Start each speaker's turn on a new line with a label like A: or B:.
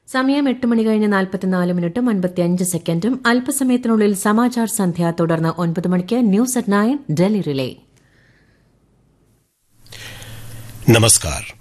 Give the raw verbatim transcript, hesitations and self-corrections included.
A: സമയം എട്ട് മണി കഴിഞ്ഞ് നാൽപ്പത്തിനാല് മിനിറ്റും അൻപത്തിയഞ്ച് സെക്കൻഡും അല്പസമയത്തിനുള്ളിൽ സമാചാർ സന്ധ്യ തുടർന്ന് ഒൻപത് മണിക്ക് news at nine Delhi relay.
B: नमस्कार.